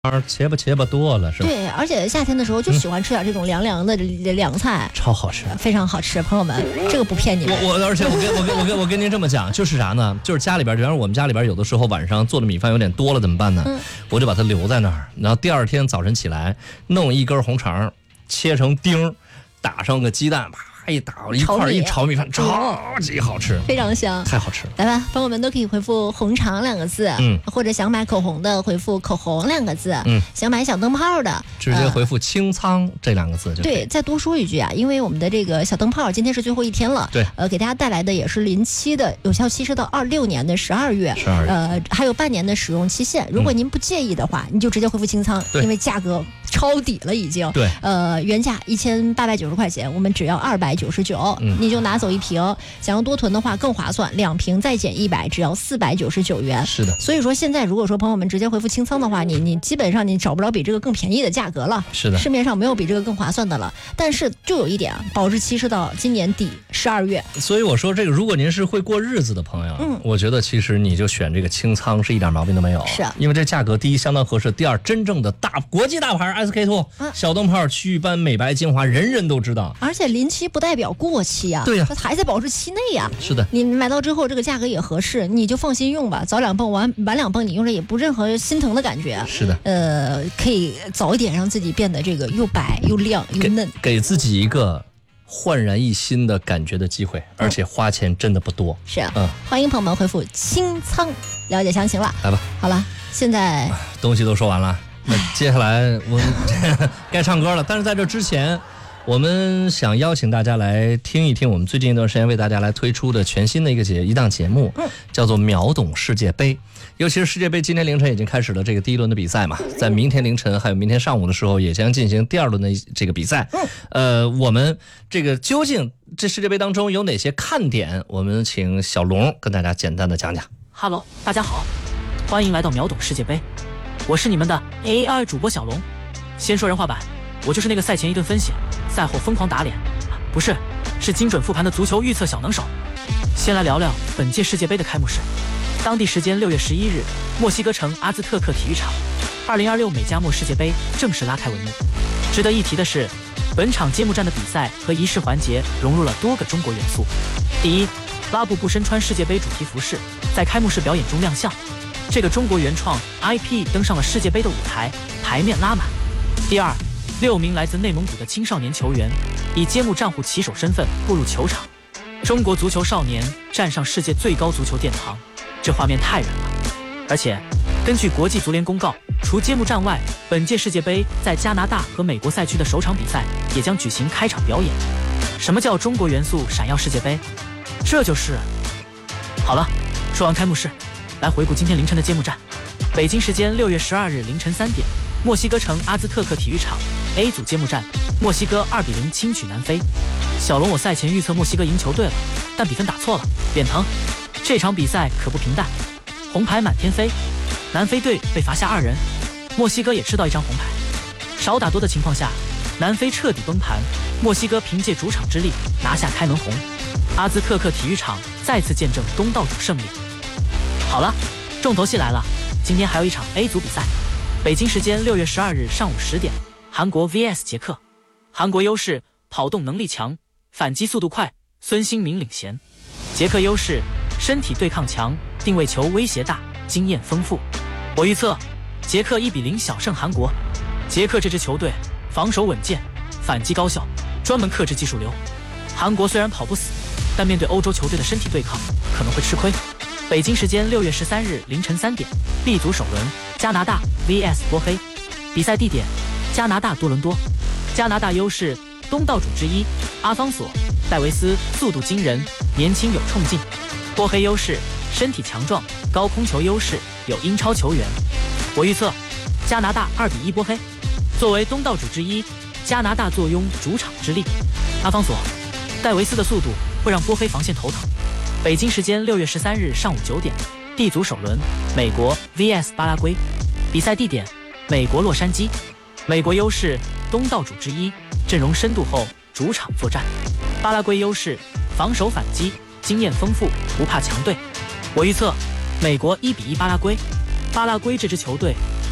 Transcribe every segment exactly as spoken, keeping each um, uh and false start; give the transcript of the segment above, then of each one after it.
茄吧茄吧多了是吧？ 对，而且夏天的时候就喜欢吃点这种凉凉的凉菜， 嗯、超好吃， 非常好吃。朋友们，这个不骗你们。 我我而且我跟我跟我跟我跟您这么讲，就是啥呢？就是家里边，比方说我们家里边有的时候晚上做的米饭有点多了怎么办呢？嗯、我就把它留在那儿，然后第二天早晨起来弄一根红肠，切成丁，打上个鸡蛋。一打一块一炒米饭，超级好吃， 非常香， 太好吃了。 来吧，朋友们都可以回复红肠两个字，嗯，或者想买口红的回复口红两个字，嗯，想买小灯泡的直接回复清仓、呃、这两个字就可以。 对，再多说一句啊，因为我们的这个小灯泡今天是最后一天了， 对， 呃，给大家带来的也是临期的，有效期是到二六年的十二月， 十二月， 呃，还有半年的使用期限。如果您不介意的话，嗯、你就直接回复清仓，因为价格抄底了已经， 对， 呃，原价一千八百九十块钱，我们只要二百九十九。嗯，你就拿走一瓶，想要多囤的话更划算，两瓶再减一百，只要四百九十九元。 是的， 所以说现在如果说朋友们直接回复清仓的话，你你基本上你找不着比这个更便宜的价格了。 是的， 市面上没有比这个更划算的了。但是就有一点啊，保质期是到今年底十二月。 所以我说这个，如果您是会过日子的朋友，嗯，我觉得其实你就选这个清仓是一点毛病都没有。 是啊， 因为这价格第一相当合适，第二真正的大国际大牌 S K two、嗯、小灯泡祛斑美白精华，人人都知道。 而且临期不代表过期啊。 对呀、 啊，它还在保质期内呀、啊。 是的， 你买到之后这个价格也合适，你就放心用吧。早两泵晚晚两泵，你用着也不任何心疼的感觉。 是的， 呃，可以早一点让自己变得这个又白又亮又嫩， 给, 给自己一个焕然一新的感觉的机会，而且花钱真的不多。 是啊，嗯，欢迎朋友们回复清仓了解详情了。 来吧， 好了，现在东西都说完了，那接下来我该唱歌了。但是在这之前，我们想邀请大家来听一听我们最近一段时间为大家来推出的全新的一个节一档节目，叫做秒懂世界杯。尤其是世界杯今天凌晨已经开始了这个第一轮的比赛嘛，在明天凌晨还有明天上午的时候也将进行第二轮的这个比赛。呃，我们这个究竟这世界杯当中有哪些看点，我们请小龙跟大家简单的讲讲。 Hello， 大家好，欢迎来到秒懂世界杯，我是你们的 A I 主播小龙。先说人话版，我就是那个赛前一顿分析，赛后疯狂打脸，不是，是精准复盘的足球预测小能手。先来聊聊本届世界杯的开幕式。当地时间六月十一日，墨西哥城阿兹特克体育场，二零二六美加墨世界杯正式拉开帷幕。值得一提的是，本场揭幕战的比赛和仪式环节融入了多个中国元素。第一，拉布布身穿世界杯主题服饰，在开幕式表演中亮相，这个中国原创 I P 登上了世界杯的舞台，台面拉满。第二，六名来自内蒙古的青少年球员以揭幕战虎旗手身份步入球场，中国足球少年站上世界最高足球殿堂，这画面太燃了。而且根据国际足联公告，除揭幕战外，本届世界杯在加拿大和美国赛区的首场比赛也将举行开场表演。什么叫中国元素闪耀世界杯？这就是好了。说完开幕式，来回顾今天凌晨的揭幕战。北京时间六月十二日凌晨三点，墨西哥城阿兹特克体育场 A 组揭幕战，墨西哥二比零轻取南非。小龙，我赛前预测墨西哥赢球队了，但比分打错了，脸疼。这场比赛可不平淡，红牌满天飞，南非队被罚下二人，墨西哥也吃到一张红牌。少打多的情况下，南非彻底崩盘，墨西哥凭借主场之力拿下开门红。阿兹特克体育场再次见证东道主胜利。好了，重头戏来了，今天还有一场 A 组比赛。北京时间六月十二日上午十点，韩国 V S 捷克。韩国优势，跑动能力强，反击速度快，孙兴民领衔。捷克优势，身体对抗强，定位球威胁大，经验丰富。我预测捷克一比零小胜韩国。捷克这支球队防守稳健，反击高效，专门克制技术流。韩国虽然跑不死，但面对欧洲球队的身体对抗可能会吃亏。北京时间六月十三日凌晨三点 ，B 组首轮，加拿大 V S 波黑。比赛地点：加拿大多伦多。加拿大优势，东道主之一，阿方索、戴维斯速度惊人，年轻有冲劲。波黑优势，身体强壮，高空球优势，有英超球员。我预测加拿大二比一波黑。作为东道主之一，加拿大坐拥主场之力。阿方索、戴维斯的速度会让波黑防线头疼。北京时间六月十三日上午九点 ，D 组首轮，美国 V S 巴拉圭。比赛地点：美国洛杉矶。美国优势，东道主之一，阵容深度厚，主场作战。巴拉圭优势，防守反击，经验丰富，不怕强队。我预测美国一比一巴拉圭。巴拉圭这支球队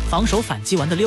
防守反击完的六。